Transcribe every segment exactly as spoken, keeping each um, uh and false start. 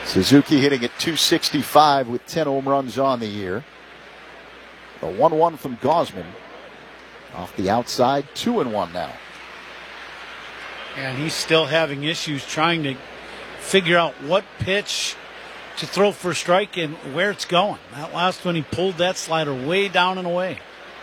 Suzuki hitting at two sixty-five with ten home runs on the year. The one one from Gausman. Off the outside, two and one now. And he's still having issues trying to figure out what pitch to throw for a strike and where it's going. That last one, he pulled that slider way down and away.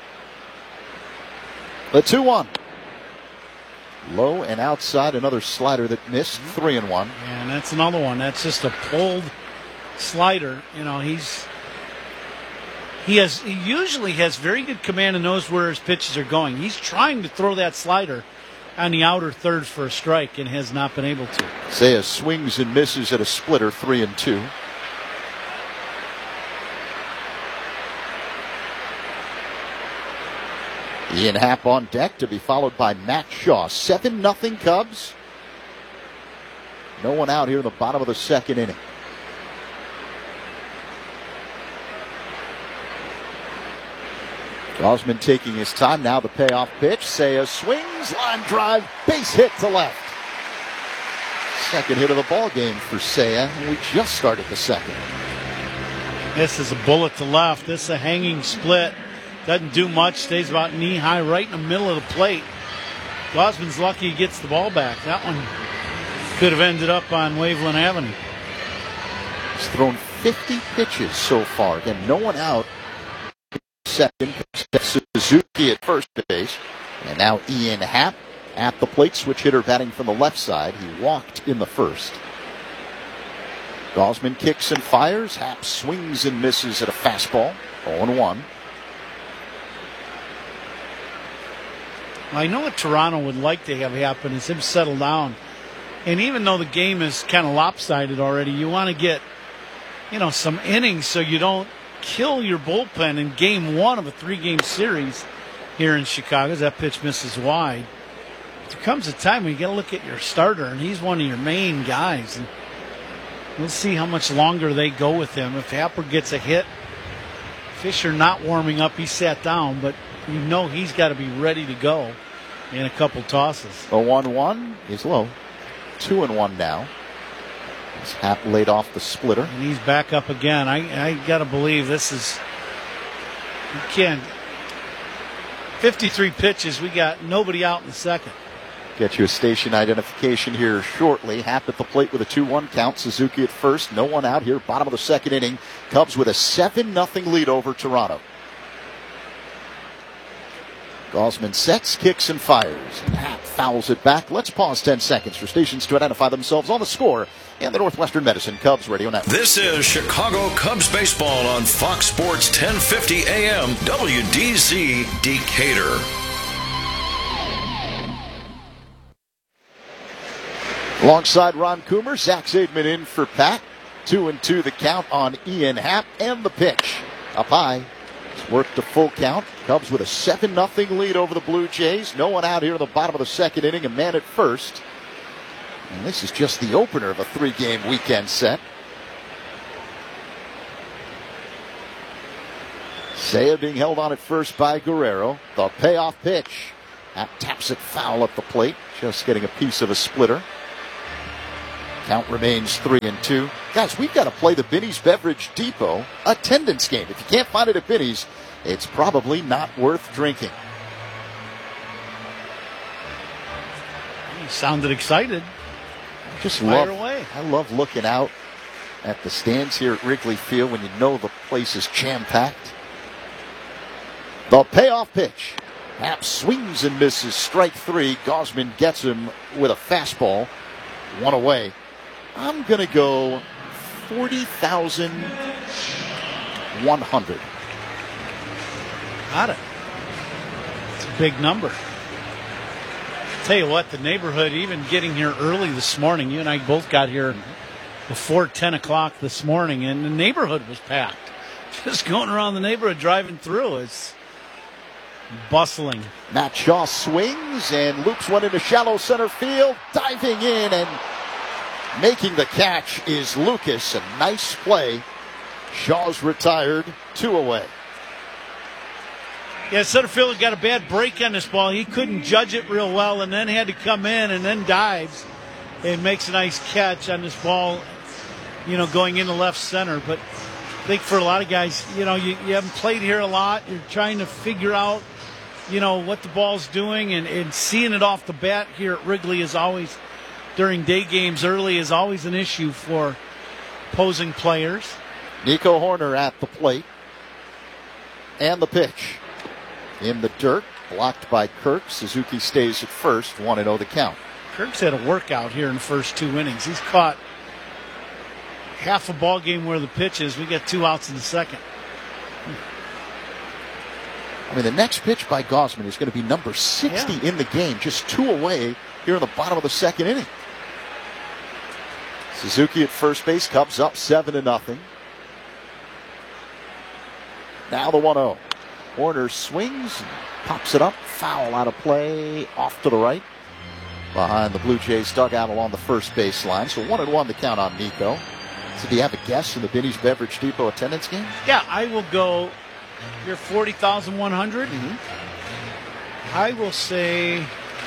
The two one. Low and outside, another slider that missed, three and one. And that's another one. That's just a pulled slider. You know, he's he has he usually has very good command and knows where his pitches are going. He's trying to throw that slider on the outer third for a strike and has not been able to. Seiya swings and misses at a splitter, three and two. Ian Happ on deck to be followed by Matt Shaw. seven nothing Cubs. No one out here in the bottom of the second inning. Gausman taking his time. Now the payoff pitch. Seiya swings, line drive, base hit to left. Second hit of the ball game for Seiya, and we just started the second. This is a bullet to left. This is a hanging split. Doesn't do much. Stays about knee high, right in the middle of the plate. Gausman's lucky he gets the ball back. That one could have ended up on Waveland Avenue. He's thrown fifty pitches so far. Again, no one out. Second, Suzuki at first base. And now Ian Happ at the plate. Switch hitter batting from the left side. He walked in the first. Gausman kicks and fires. Happ swings and misses at a fastball. oh and one. I know what Toronto would like to have happen is him settle down. And even though the game is kind of lopsided already, you want to get, you know, some innings so you don't kill your bullpen in game one of a three-game series here in Chicago. That pitch misses wide. There comes a time when you got to look at your starter, and he's one of your main guys. And we'll see how much longer they go with him. If Happer gets a hit, Fisher not warming up, he sat down, but you know he's got to be ready to go in a couple tosses. The one one is low. Two and one now. As Happ laid off the splitter. And he's back up again. I, I got to believe this is, you can't, fifty-three pitches, we got nobody out in the second. Get you a station identification here shortly. Happ at the plate with a two one count. Suzuki at first. No one out here. Bottom of the second inning. Cubs with a seven nothing lead over Toronto. Gausman sets, kicks, and fires. Happ fouls it back. Let's pause ten seconds for stations to identify themselves on the score and the Northwestern Medicine Cubs Radio Network. This is Chicago Cubs baseball on Fox Sports ten fifty A M W D Z Decatur. Alongside Ron Coomer, Zach Zaidman in for Pat. Two and two the count on Ian Happ, and the pitch up high. Worked a full count. Cubs with a seven nothing lead over the Blue Jays. No one out here in the bottom of the second inning. A man at first. And this is just the opener of a three-game weekend set. Seiya being held on at first by Guerrero. The payoff pitch. Happ taps it foul at the plate. Just getting a piece of a splitter. Count remains three and two. Guys, we've got to play the Binny's Beverage Depot attendance game. If you can't find it at Binny's, it's probably not worth drinking. He sounded excited. I just Fire love, away. I love looking out at the stands here at Wrigley Field when you know the place is jam-packed. The payoff pitch. Happ swings and misses. Strike three. Gausman gets him with a fastball. One away. I'm going to go forty thousand one hundred. Got it. It's a big number. Tell you what, the neighborhood, even getting here early this morning, you and I both got here before ten o'clock this morning, and the neighborhood was packed. Just going around the neighborhood, driving through, it's bustling. Matt Shaw swings and loops one into shallow center field. Diving in and making the catch is Lucas. A nice play. Shaw's retired. Two away. Yeah, center fielder got a bad break on this ball. He couldn't judge it real well and then had to come in and then dives and makes a nice catch on this ball. you know, going into left center. But I think for a lot of guys, you know, you, you haven't played here a lot. You're trying to figure out, you know, what the ball's doing, and, and seeing it off the bat here at Wrigley is always, during day games early, is always an issue for opposing players. Nico Horner at the plate. And the pitch. In the dirt, blocked by Kirk. Suzuki stays at first, one and oh the count. Kirk's had a workout here in the first two innings. He's caught half a ball game where the pitch is. We got two outs in the second. I mean, the next pitch by Gausman is going to be number sixty yeah. in the game, just two away here in the bottom of the second inning. Suzuki at first base, Cubs up seven to nothing. Now the one oh. Horner swings, pops it up, foul out of play, off to the right. Behind the Blue Jays dugout along the first baseline. So one and one to count on Nico. So do you have a guess in the Binny's Beverage Depot attendance game? Yeah, I will go. You're forty thousand one hundred. Mm-hmm. I will say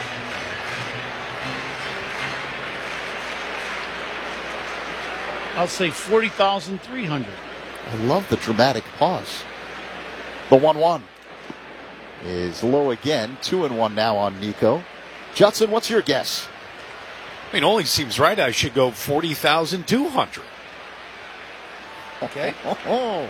I'll say forty thousand three hundred. I love the dramatic pause. The one one is low again. two and one now on Nico. Judson, what's your guess? I mean, only seems right. I should go forty thousand two hundred. Okay. Oh, oh.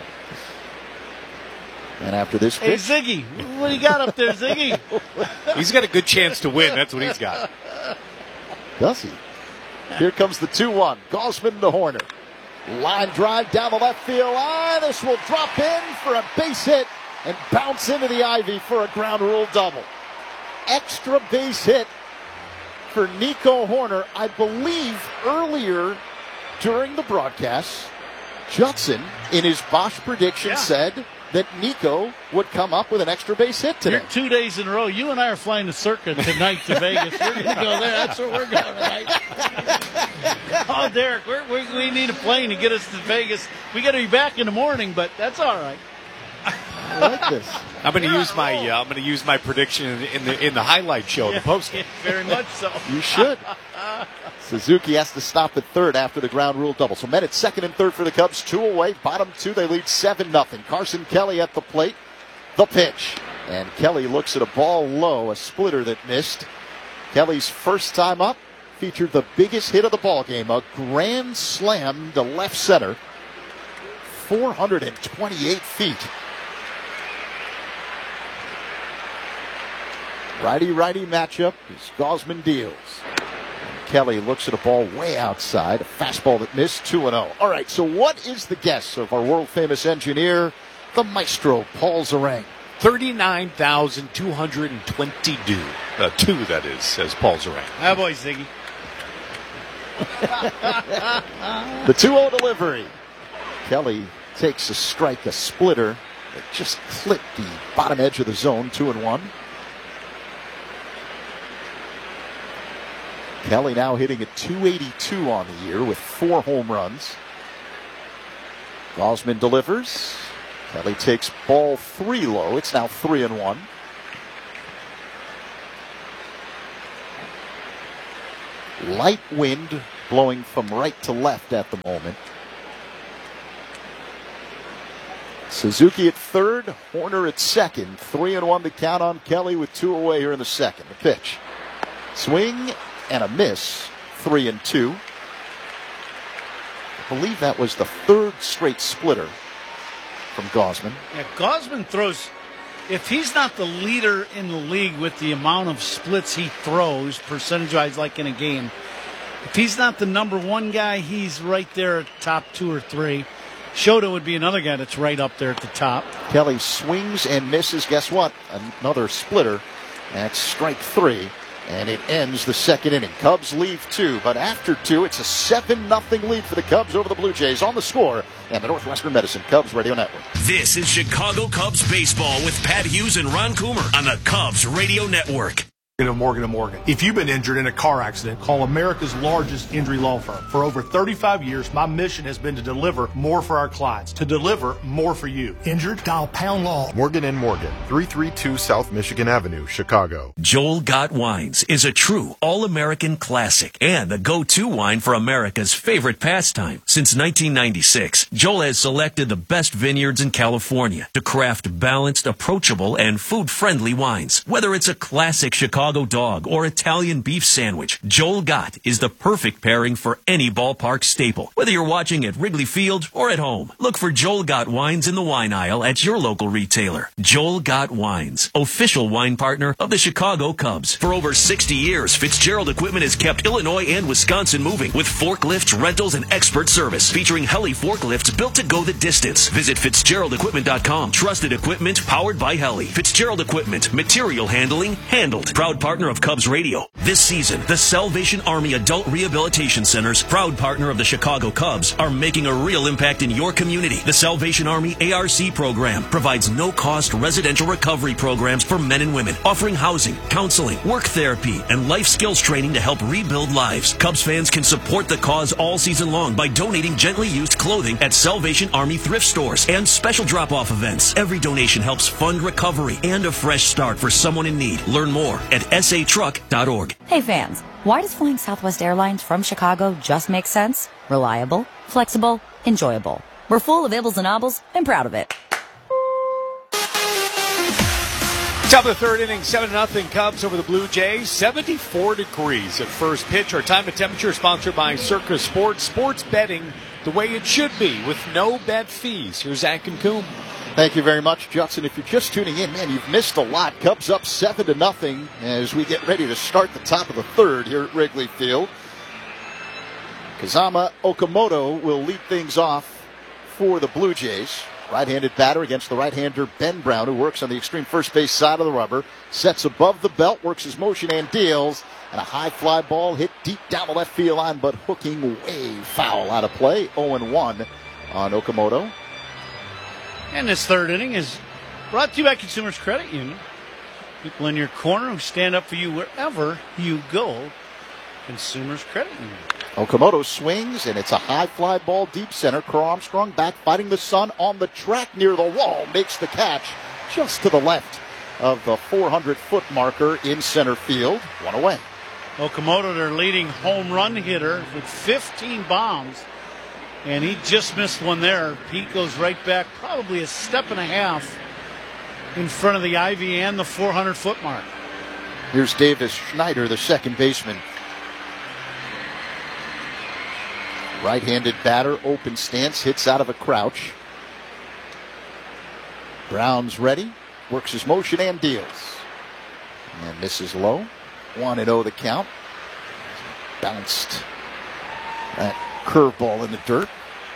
And after this Hey, pitch, Ziggy, what do you got up there, Ziggy? He's got a good chance to win. That's what he's got. Does he? Here comes the two one. Gausman to Horner. Line drive down the left field line. This will drop in for a base hit and bounce into the ivy for a ground rule double. Extra base hit for Nico Horner. I believe earlier during the broadcast, Judson, in his Bosch prediction, yeah. said that Nico would come up with an extra base hit today. You're two days in a row. You and I are flying the circuit tonight to Vegas. We're going to go there. That's where we're going tonight. Oh, Derek, we're, we're, we need a plane to get us to Vegas. We got to be back in the morning, but that's all right. I like this. I'm going to use my uh, I'm going to use my prediction in, in the in the highlight show, yeah, the post game. Very much so. You should. Suzuki has to stop at third after the ground rule double. So men at second and third for the Cubs, two away. Bottom two, they lead seven nothing. Carson Kelly at the plate. The pitch. And Kelly looks at a ball low, a splitter that missed. Kelly's first time up featured the biggest hit of the ball game, a grand slam to left center, four hundred twenty-eight feet. Righty-righty matchup as Gausman deals. Kelly looks at a ball way outside, a fastball that missed, two and oh. All right, so what is the guess of our world-famous engineer, the maestro, Paul Zarang? thirty-nine thousand two hundred twenty-two. Uh, two, that is, says Paul Zarang. Ah, boy, Ziggy. The two oh delivery. Kelly takes a strike, a splitter that just clipped the bottom edge of the zone, two and one. Kelly now hitting at two eighty-two on the year with four home runs. Gausman delivers. Kelly takes ball three low. It's now three and one. Light wind blowing from right to left at the moment. Suzuki at third, Horner at second. Three and one to count on Kelly with two away here in the second. The pitch. Swing and a miss. Three and two. I believe that was the third straight splitter from Gausman. Yeah, Gausman throws, if he's not the leader in the league with the amount of splits he throws, percentage-wise like in a game, if he's not the number one guy, he's right there at top two or three. Shota would be another guy that's right up there at the top. Kelly swings and misses. Guess what? Another splitter. That's strike three. And it ends the second inning. Cubs leave two, but after two, it's a seven nothing lead for the Cubs over the Blue Jays on the score and the Northwestern Medicine Cubs Radio Network. This is Chicago Cubs baseball with Pat Hughes and Ron Coomer on the Cubs Radio Network. of Morgan and Morgan. If you've been injured in a car accident, call America's largest injury law firm. For over thirty-five years, my mission has been to deliver more for our clients, to deliver more for you. Injured? Dial pound law. Morgan and Morgan, three thirty-two South Michigan Avenue, Chicago. Joel Gott Wines is a true all-American classic and the go-to wine for America's favorite pastime. Since nineteen ninety-six, Joel has selected the best vineyards in California to craft balanced, approachable, and food-friendly wines. Whether it's a classic Chicago dog or Italian beef sandwich, Joel Gott is the perfect pairing for any ballpark staple. Whether you're watching at Wrigley Field or at home, look for Joel Gott Wines in the wine aisle at your local retailer. Joel Gott Wines, official wine partner of the Chicago Cubs. For over sixty years, Fitzgerald Equipment has kept Illinois and Wisconsin moving with forklifts, rentals, and expert service, featuring heli forklifts built to go the distance. Visit Fitzgerald Equipment dot com. Trusted equipment powered by Heli. Fitzgerald Equipment, material handling handled. Proud partner of Cubs Radio. This season, the Salvation Army Adult Rehabilitation Centers, proud partner of the Chicago Cubs, are making a real impact in your community. The Salvation Army A R C program provides no-cost residential recovery programs for men and women, offering housing, counseling, work therapy, and life skills training to help rebuild lives. Cubs fans can support the cause all season long by donating gently used clothing at Salvation Army thrift stores and special drop-off events. Every donation helps fund recovery and a fresh start for someone in need. Learn more at s a truck dot org. Hey fans, why does flying Southwest Airlines from Chicago just make sense? Reliable, flexible, enjoyable. We're full of ibbles and obbles and proud of it. Top of the third inning, seven to nothing Cubs over the Blue Jays. seventy-four degrees at first pitch. Our time and temperature sponsored by Circus Sports. Sports betting the way it should be with no bet fees. Here's Zach and Coombe. Thank you very much, Judson. If you're just tuning in, man, you've missed a lot. Cubs up seven to nothing as we get ready to start the top of the third here at Wrigley Field. Kazama Okamoto will lead things off for the Blue Jays. Right-handed batter against the right-hander Ben Brown, who works on the extreme first base side of the rubber. Sets above the belt, works his motion and deals. And a high fly ball hit deep down the left field line, but hooking way foul out of play. oh and one on Okamoto. And this third inning is brought to you by Consumers Credit Union. People in your corner who stand up for you wherever you go. Consumers Credit Union. Okamoto swings, and it's a high fly ball deep center. Crow Armstrong back fighting the sun on the track near the wall. Makes the catch just to the left of the four hundred foot marker in center field. One away. Okamoto, their leading home run hitter with fifteen bombs. And he just missed one there. Pete goes right back, probably a step and a half in front of the Ivy and the four hundred foot mark. Here's Davis Schneider, the second baseman. Right-handed batter, open stance, hits out of a crouch. Brown's ready, works his motion and deals. And misses low. one and oh the count. Bounced that curveball in the dirt.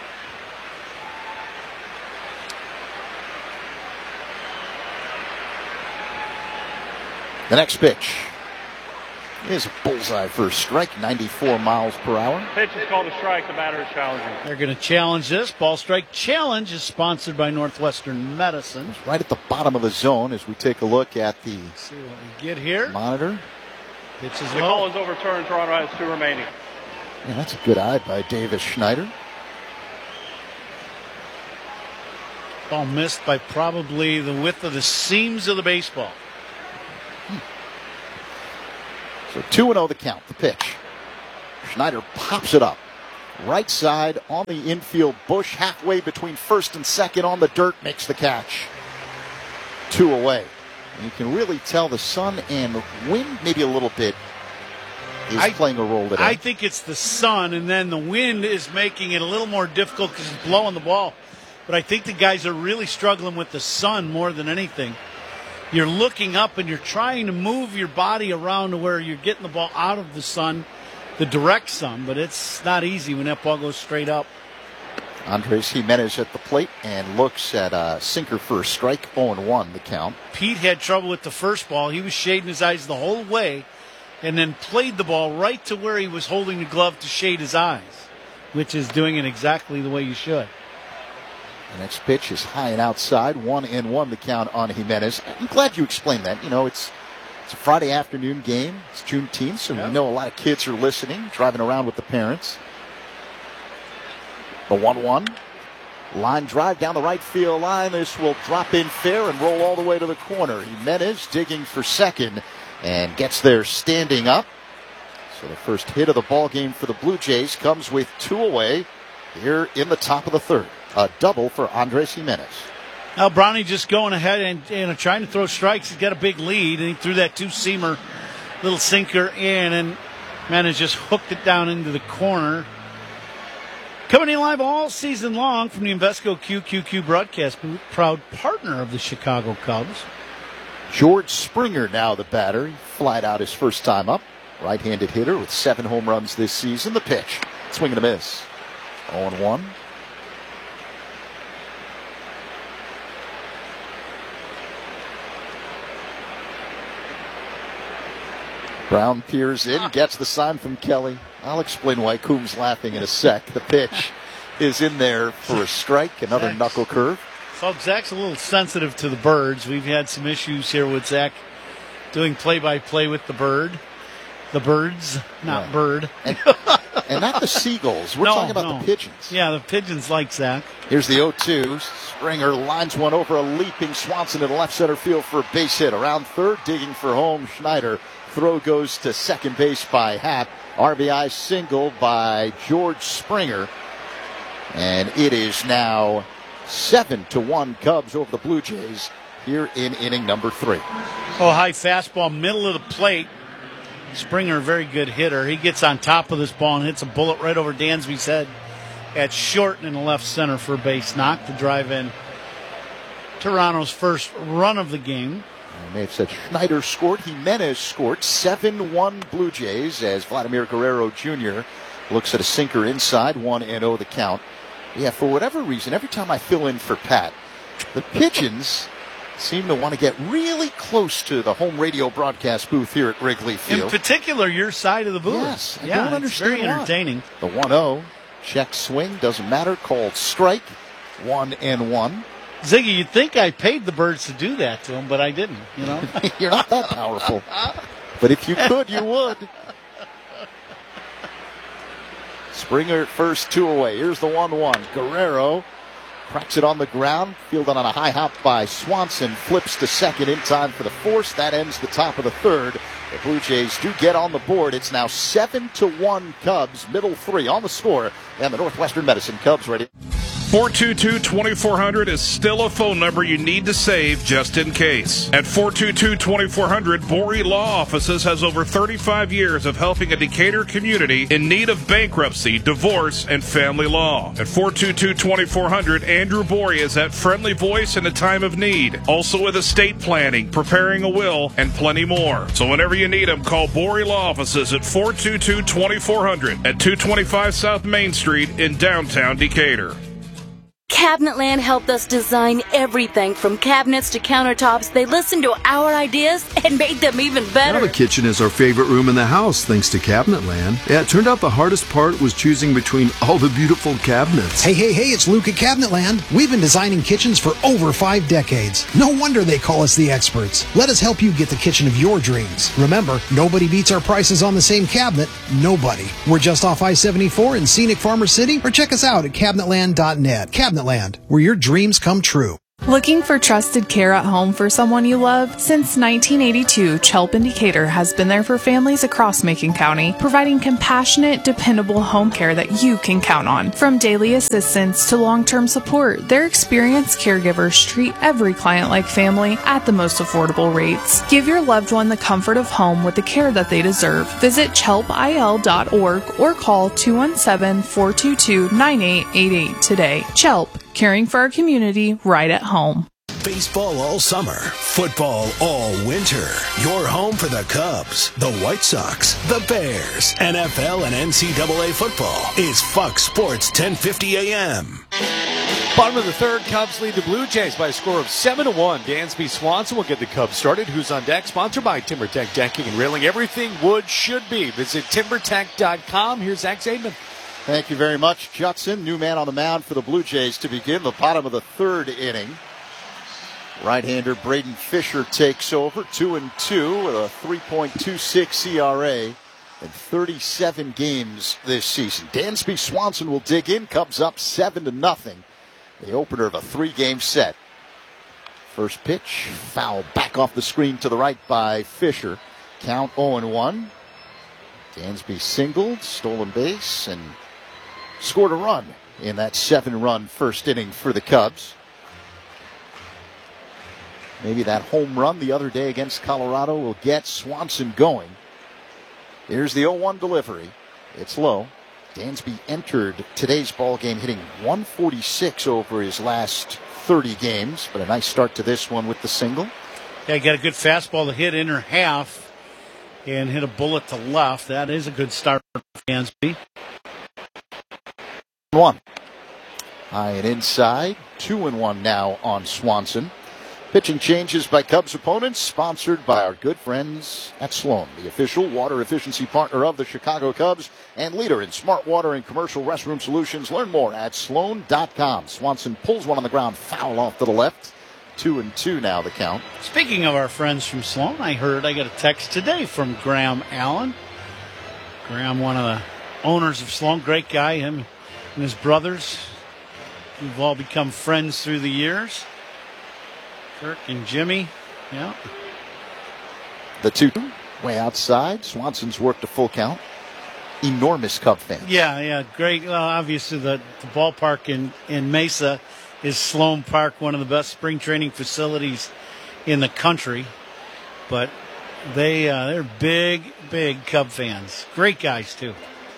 The next pitch is a bullseye for a strike, ninety-four miles per hour. Pitch is called a strike. The batter is challenging. They're going to challenge this. Ball strike challenge is sponsored by Northwestern Medicine. It's right at the bottom of the zone as we take a look at the Let's see what we get here. Monitor. Pitch is the low. call is overturned. Toronto has two remaining. Yeah, that's a good eye by Davis Schneider. Ball missed by probably the width of the seams of the baseball. So two and oh the count, the pitch. Schneider pops it up. Right side on the infield bush, halfway between first and second on the dirt, makes the catch. Two away. And you can really tell the sun and wind, maybe a little bit, is I, playing a role today. I think it's the sun, and then the wind is making it a little more difficult because it's blowing the ball. But I think the guys are really struggling with the sun more than anything. You're looking up and you're trying to move your body around to where you're getting the ball out of the sun, the direct sun, but it's not easy when that ball goes straight up. Andres Jimenez at the plate and looks at a sinker for a strike, oh and one the count. Pete had trouble with the first ball. He was shading his eyes the whole way and then played the ball right to where he was holding the glove to shade his eyes, which is doing it exactly the way you should. The next pitch is high and outside, one and one the count on Jimenez. I'm glad you explained that. You know, it's It's a Friday afternoon game. It's Juneteenth, so Yep. we know a lot of kids are listening, driving around with the parents. The one one. Line drive down the right field line. This will drop in fair and roll all the way to the corner. Jimenez digging for second and gets there standing up. So the first hit of the ball game for the Blue Jays comes with two away here in the top of the third. A double for Andres Jimenez. Now Brownie just going ahead and, and trying to throw strikes. He's got a big lead, and he threw that two-seamer, little sinker in, and Jimenez just hooked it down into the corner. Coming in live all season long from the Invesco Q Q Q broadcast booth, proud partner of the Chicago Cubs. George Springer now the batter. He flied out his first time up. Right-handed hitter with seven home runs this season. The pitch. Swing and a miss. oh and one. Brown peers in, gets the sign from Kelly. I'll explain why Coombs laughing in a sec. The pitch is in there for a strike. Another Zach's, knuckle curve. So Zach's a little sensitive to the birds. We've had some issues here with Zach doing play-by-play with the bird. The birds, not yeah. bird. And, and not the seagulls. We're no, talking about no. the pigeons. Yeah, the pigeons like Zach. Here's the oh two. Springer lines one over a leaping Swanson in left center field for a base hit. Around third, digging for home, Schneider. Throw goes to second base by Happ. R B I single by George Springer. And it is now seven to one Cubs over the Blue Jays here in inning number three. Oh, high fastball, middle of the plate. Springer, a very good hitter. He gets on top of this ball and hits a bullet right over Dansby's head at short and in the left center for a base knock to drive in Toronto's first run of the game. I may have said Schneider scored. Jimenez scored. seven one Blue Jays as Vladimir Guerrero Junior looks at a sinker inside. one and oh the count. Yeah, for whatever reason, every time I fill in for Pat, the Pigeons seem to want to get really close to the home radio broadcast booth here at Wrigley Field. In particular, your side of the booth. Yes, I yeah, don't it's understand very why. entertaining. The one oh, check swing, doesn't matter, called strike. one and one. Ziggy, you'd think I paid the birds to do that to them, but I didn't, you know. You're not that powerful. But if you could, you would. Springer at first, two away. Here's the one one. Guerrero cracks it on the ground. Fielded on a high hop by Swanson. Flips to second in time for the force. That ends the top of the third. The Blue Jays do get on the board. It's now seven to one Cubs. Middle three on the score. And the Northwestern Medicine Cubs ready. four two two, two four zero zero is still a phone number you need to save just in case. At four two two, two four zero zero, Borey Law Offices has over thirty-five years of helping a Decatur community in need of bankruptcy, divorce, and family law. At four two two, two four zero zero, Andrew Borey is that friendly voice in a time of need. Also with estate planning, preparing a will, and plenty more. So whenever you need him, call Borey Law Offices at four two two, two four zero zero at two twenty-five South Main Street in downtown Decatur. Cabinetland helped us design everything from cabinets to countertops. They listened to our ideas and made them even better. Now the kitchen is our favorite room in the house, thanks to Cabinetland. Yeah, it turned out the hardest part was choosing between all the beautiful cabinets. Hey, hey, hey, it's Luke at Cabinetland. We've been designing kitchens for over five decades. No wonder they call us the experts. Let us help you get the kitchen of your dreams. Remember, nobody beats our prices on the same cabinet. Nobody. We're just off I seventy-four in scenic Farmer City, or check us out at cabinetland dot net. Cabinetland, where your dreams come true. Looking for trusted care at home for someone you love? Since nineteen eighty-two, Chelp in Decatur has been there for families across Macon County, providing compassionate, dependable home care that you can count on. From daily assistance to long-term support, their experienced caregivers treat every client like family at the most affordable rates. Give your loved one the comfort of home with the care that they deserve. Visit chelp I L dot org or call two one seven, four two two, nine eight eight eight today. Chelp, caring for our community right at home. Baseball all summer, football all winter. Your home for the Cubs, the White Sox, the Bears, N F L and N C double A football is Fox Sports ten fifty A M. Bottom of the third, Cubs lead the Blue Jays by a score of seven to one. Dansby Swanson will get the Cubs started. Who's on deck? Sponsored by TimberTech Decking and Railing. Everything wood should be. Visit timber tech dot com. Here's Zach Zaidman. Thank you very much, Judson. New man on the mound for the Blue Jays to begin the bottom of the third inning. Right-hander Braden Fisher takes over, two and two with a three point two six E R A in thirty-seven games this season. Dansby Swanson will dig in. Cubs up seven to nothing. The opener of a three-game set. First pitch, foul back off the screen to the right by Fisher. Count oh and one. Dansby singled, stolen base, and scored a run in that seven-run first inning for the Cubs. Maybe that home run the other day against Colorado will get Swanson going. Here's the oh one delivery. It's low. Dansby entered today's ball game hitting one forty-six over his last thirty games, but a nice start to this one with the single. Yeah, got a good fastball to hit inner half and hit a bullet to left. That is a good start for Dansby. One. High and inside. Two and one now on Swanson. Pitching changes by Cubs opponents, sponsored by our good friends at Sloan, the official water efficiency partner of the Chicago Cubs and leader in smart water and commercial restroom solutions. Learn more at sloan dot com. Swanson pulls one on the ground, foul off to the left. Two and two now the count. Speaking of our friends from Sloan, I heard I got a text today from Graham Allen. Graham, one of the owners of Sloan, great guy. Him and his brothers, we've all become friends through the years. Kirk and Jimmy, yeah. The two way outside. Swanson's worked a full count. Enormous Cub fans. Yeah, yeah, great. Well, obviously, the, the ballpark in, in Mesa is Sloan Park, one of the best spring training facilities in the country. But they, uh, they're big, big Cub fans. Great guys, too.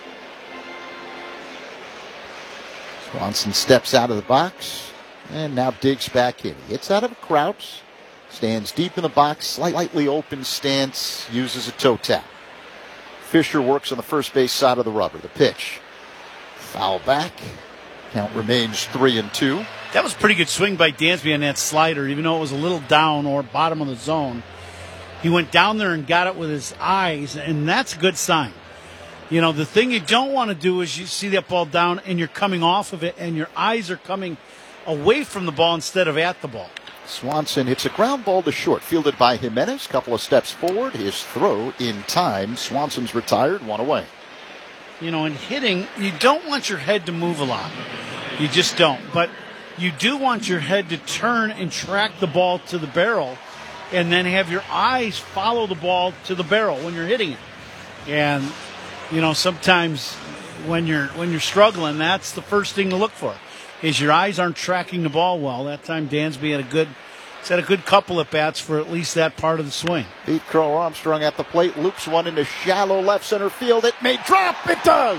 Swanson steps out of the box. And now digs back in. He hits out of a crouch. Stands deep in the box. Slightly open stance. Uses a toe tap. Fisher works on the first base side of the rubber. The pitch. Foul back. Count remains three and two. That was a pretty good swing by Dansby on that slider, even though it was a little down or bottom of the zone. He went down there and got it with his eyes, and that's a good sign. You know, the thing you don't want to do is you see that ball down and you're coming off of it and your eyes are coming away from the ball instead of at the ball. Swanson hits a ground ball to short, fielded by Jimenez. Couple of steps forward. His throw in time. Swanson's retired, one away. You know, in hitting, you don't want your head to move a lot. You just don't. But you do want your head to turn and track the ball to the barrel and then have your eyes follow the ball to the barrel when you're hitting it. And, you know, sometimes when you're when you're struggling, that's the first thing to look for. Is your eyes aren't tracking the ball well. That time Dansby had a good, he's had a good couple of bats for at least that part of the swing. Pete Crow Armstrong at the plate, loops one into shallow left center field. It may drop. It does.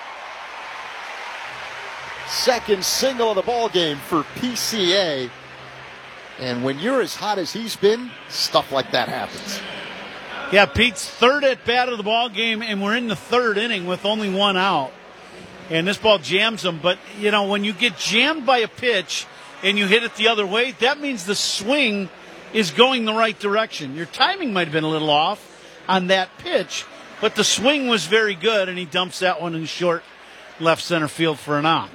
Second single of the ball game for P C A. And when you're as hot as he's been, stuff like that happens. Yeah, Pete's third at bat of the ball game, and we're in the third inning with only one out. And this ball jams him. But, you know, when you get jammed by a pitch and you hit it the other way, that means the swing is going the right direction. Your timing might have been a little off on that pitch, but the swing was very good, and he dumps that one in short left center field for a knock.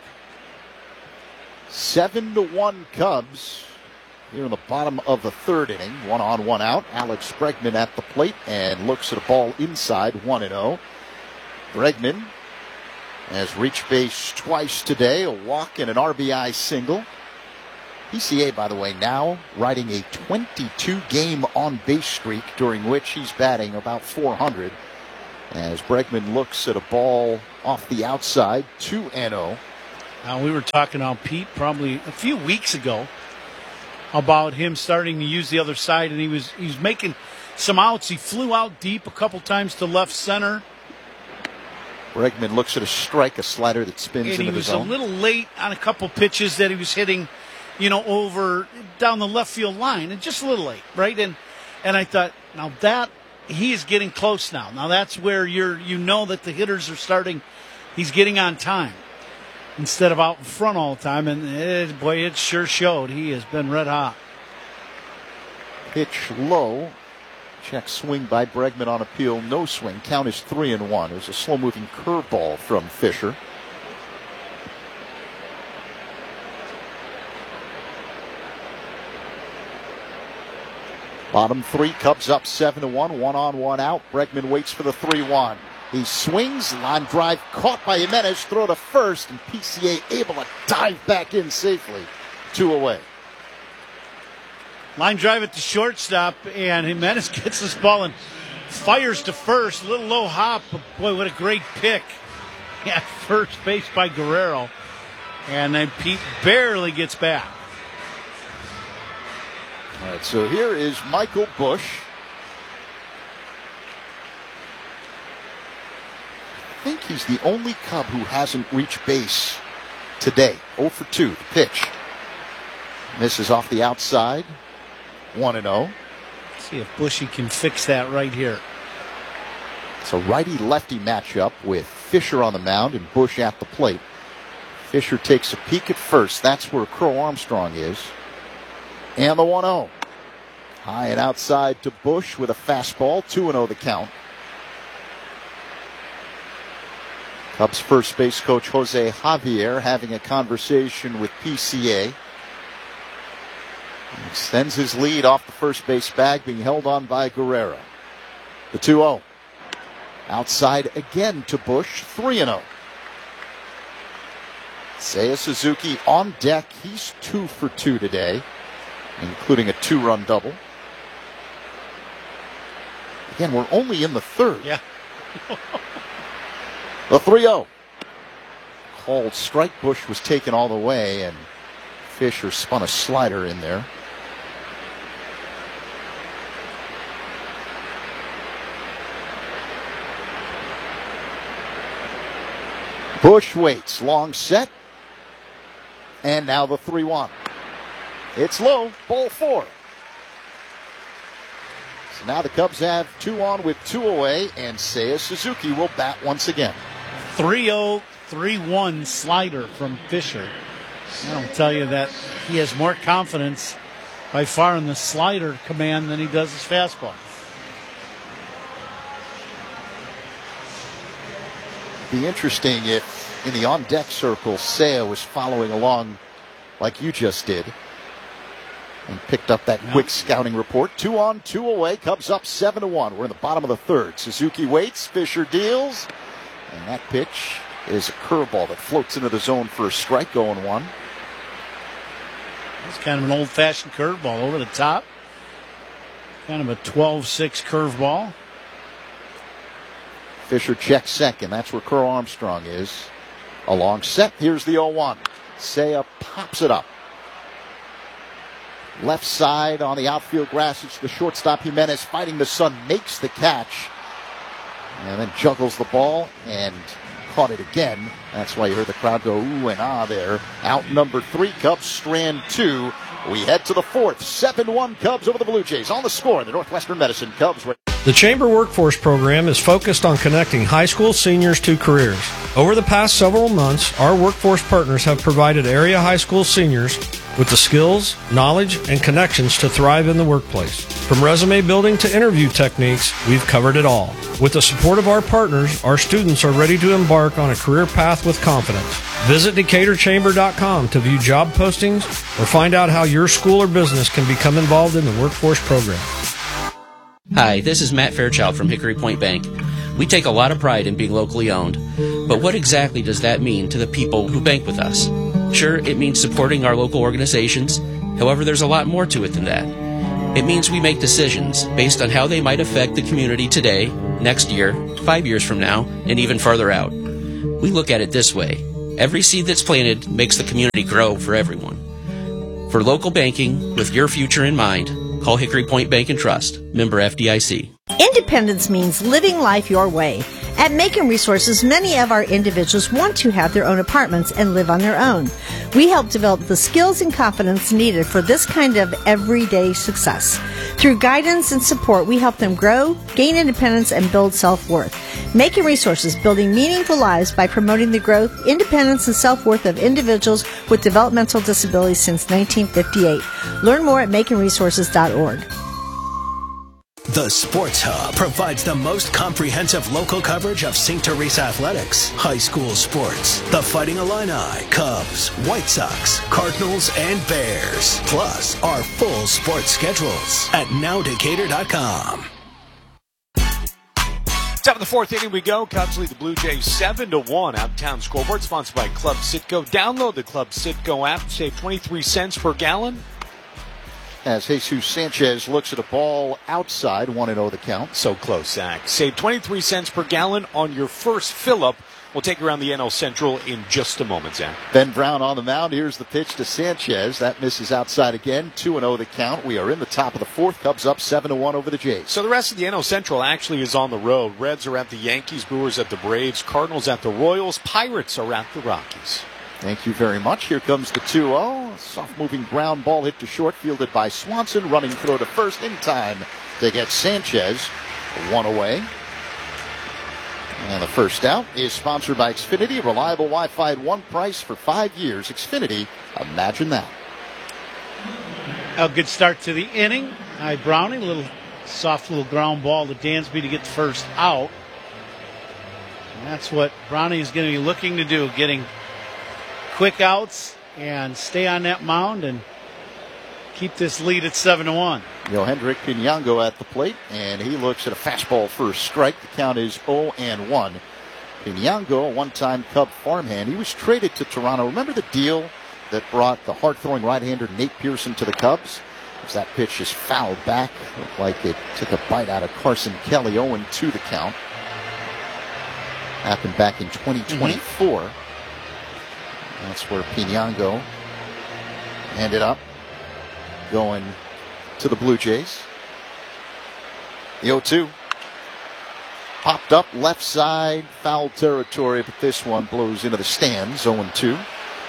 Seven to one Cubs here in the bottom of the third inning. One on, one out. Alex Bregman at the plate and looks at a ball inside, one and oh. Bregman has reached base twice today, a walk and an R B I single. P C A, by the way, now riding a twenty-two game on-base streak, during which he's batting about four hundred. As Bregman looks at a ball off the outside, two and oh. Now, we were talking on Pete probably a few weeks ago about him starting to use the other side, and he was he was making some outs. He flew out deep a couple times to left center. Bregman looks at a strike, a slider that spins and into the zone. And he was a little late on a couple pitches that he was hitting, you know, over down the left field line, and just a little late, right? And and I thought, now that he is getting close now. Now that's where you're, you know, that the hitters are starting. He's getting on time instead of out in front all the time. And it, boy, it sure showed. He has been red hot. Pitch low. Check swing by Bregman on appeal. No swing. Count is three and one. It was a slow-moving curveball from Fisher. Bottom three, Cubs up seven to one, one on, one out. Bregman waits for the three one. He swings, line drive caught by Jimenez, throw to first, and P C A able to dive back in safely. Two away. Line drive at the shortstop, and Jimenez gets this ball and fires to first. A little low hop, but boy, what a great pick. Yeah, first base by Guerrero. And then Pete barely gets back. All right, so here is Michael Busch. I think he's the only Cub who hasn't reached base today. oh for two, the pitch. Misses off the outside. one and oh. See if Bushy can fix that right here. It's a righty-lefty matchup with Fisher on the mound and Busch at the plate. Fisher takes a peek at first. That's where Crow Armstrong is. And the one oh. High and outside to Busch with a fastball. two and oh the count. Cubs first base coach Jose Javier having a conversation with P C A. He extends his lead off the first base bag, being held on by Guerrero. The two oh. Outside again to Busch, three and oh. Seiya Suzuki on deck. He's two for two today, including a two-run double. Again, we're only in the third. Yeah. The three oh. Called strike. Busch was taken all the way, and Fisher spun a slider in there. Busch waits. Long set. And now the three one. It's low. Ball four. So now the Cubs have two on with two away, and Seiya Suzuki will bat once again. three oh, three one slider from Fisher. I'll tell you that he has more confidence by far in the slider command than he does his fastball. Be interesting if in the on-deck circle, Seiya was following along like you just did and picked up that quick scouting report. Two on, two away. Cubs up seven to one. We're in the bottom of the third. Suzuki waits. Fisher deals. And that pitch is a curveball that floats into the zone for a strike, oh and one. It's kind of an old-fashioned curveball over the top. Kind of a twelve six curveball. Fisher checks second. That's where Crow Armstrong is. A long set. Here's the oh one. Seiya pops it up. Left side on the outfield grass. It's the shortstop Jimenez fighting the sun. Makes the catch. And then juggles the ball and caught it again. That's why you heard the crowd go ooh and ah there. Out number three. Cubs strand two. We head to the fourth. seven one Cubs over the Blue Jays. On the score in the Northwestern Medicine Cubs. The Chamber Workforce Program is focused on connecting high school seniors to careers. Over the past several months, our workforce partners have provided area high school seniors with the skills, knowledge, and connections to thrive in the workplace. From resume building to interview techniques, we've covered it all. With the support of our partners, our students are ready to embark on a career path with confidence. Visit Decatur Chamber dot com to view job postings or find out how your school or business can become involved in the workforce program. Hi, this is Matt Fairchild from Hickory Point Bank. We take a lot of pride in being locally owned, but what exactly does that mean to the people who bank with us? Sure, it means supporting our local organizations. However, there's a lot more to it than that. It means we make decisions based on how they might affect the community today, next year, five years from now, and even farther out. We look at it this way. Every seed that's planted makes the community grow for everyone. For local banking, with your future in mind, call Hickory Point Bank and Trust, member F D I C. Independence means living life your way. At Macon Resources, many of our individuals want to have their own apartments and live on their own. We help develop the skills and confidence needed for this kind of everyday success. Through guidance and support, we help them grow, gain independence, and build self-worth. Macon Resources, building meaningful lives by promoting the growth, independence, and self-worth of individuals with developmental disabilities since nineteen fifty-eight. Learn more at macon resources dot org. The Sports Hub provides the most comprehensive local coverage of Saint Teresa athletics, high school sports, the Fighting Illini, Cubs, White Sox, Cardinals, and Bears. Plus, our full sports schedules at now decatur dot com. Top of the fourth inning we go. Cubs lead the Blue Jays seven to one. Out-of-town scoreboard sponsored by Club Citgo. Download the Club Citgo app. Save twenty-three cents per gallon. As Jesus Sanchez looks at a ball outside, one and oh the count. So close, Zach. Save twenty-three cents per gallon on your first fill-up. We'll take you around the N L Central in just a moment, Zach. Ben Brown on the mound. Here's the pitch to Sanchez. That misses outside again. two and oh the count. We are in the top of the fourth. Cubs up seven to one over the Jays. So the rest of the N L Central actually is on the road. Reds are at the Yankees, Brewers at the Braves, Cardinals at the Royals, Pirates are at the Rockies. Thank you very much. Here comes the two oh. Soft-moving ground ball hit to short, fielded by Swanson. Running throw to first in time to get Sanchez one away. And the first out is sponsored by Xfinity. Reliable Wi-Fi at one price for five years. Xfinity, imagine that. A good start to the inning. Hi, Browning. A little soft little ground ball to Dansby to get the first out. And that's what Browning is going to be looking to do, getting quick outs and stay on that mound and keep this lead at seven to one. Yohendrick Pinango at the plate, and he looks at a fastball for a strike. The count is oh and one. Pinango, a one-time Cub farmhand. He was traded to Toronto. Remember the deal that brought the hard-throwing right-hander Nate Pearson to the Cubs? As that pitch just fouled back. Looked like it took a bite out of Carson Kelly. oh and two the count. Happened back in twenty twenty-four. Mm-hmm. That's where Pinango ended up going to the Blue Jays. The oh two. Popped up left side, foul territory, but this one blows into the stands. oh and two.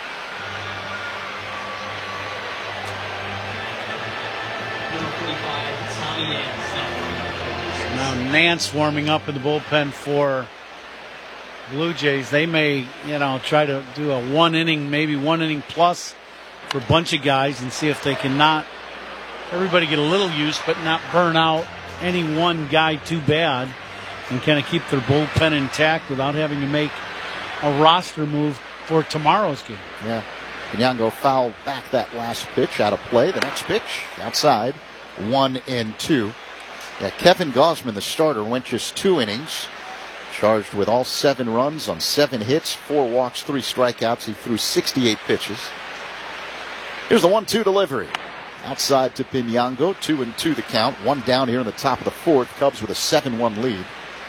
Now Nance warming up in the bullpen for Blue Jays. They may, you know, try to do a one inning, maybe one inning plus for a bunch of guys and see if they can not everybody get a little use, but not burn out any one guy too bad and kind of keep their bullpen intact without having to make a roster move for tomorrow's game. Yeah. Pinango fouled back that last pitch out of play. The next pitch outside, one and two. Yeah, Kevin Gausman, the starter, went just two innings. Charged with all seven runs on seven hits, four walks, three strikeouts. He threw sixty-eight pitches. Here's the one two delivery. Outside to Pinango, two and two the count. One down here in the top of the fourth. Cubs with a seven one lead.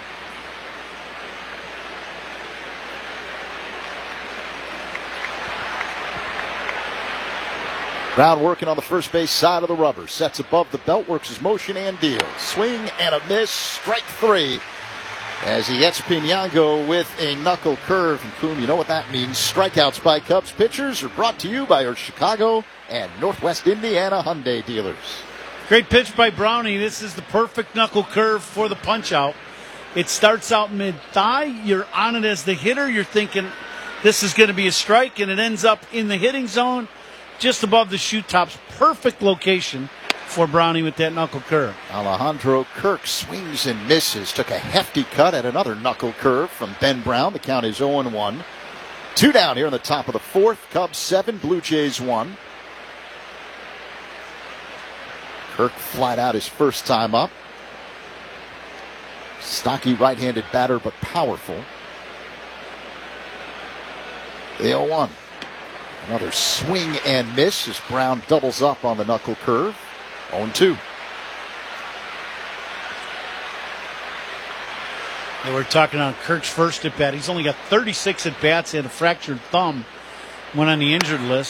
Brown working on the first base side of the rubber. Sets above the belt, works his motion and deals. Swing and a miss. Strike three. As he gets Pinango with a knuckle curve. And Coom, you know what that means. Strikeouts by Cubs pitchers are brought to you by our Chicago and Northwest Indiana Hyundai dealers. Great pitch by Brownie. This is the perfect knuckle curve for the punch out. It starts out mid-thigh. You're on it as the hitter. You're thinking this is going to be a strike, and it ends up in the hitting zone just above the shoe tops. Perfect location for Brownie with that knuckle curve. Alejandro Kirk swings and misses. Took a hefty cut at another knuckle curve from Ben Brown. The count is oh and one. Two down here in the top of the fourth. Cubs seven, Blue Jays one. Kirk flied out his first time up. Stocky right-handed batter, but powerful. The oh one. Another swing and miss as Brown doubles up on the knuckle curve. oh and two. They were talking on Kirk's first at bat. He's only got thirty-six at bats. He had a fractured thumb, went on the injured list.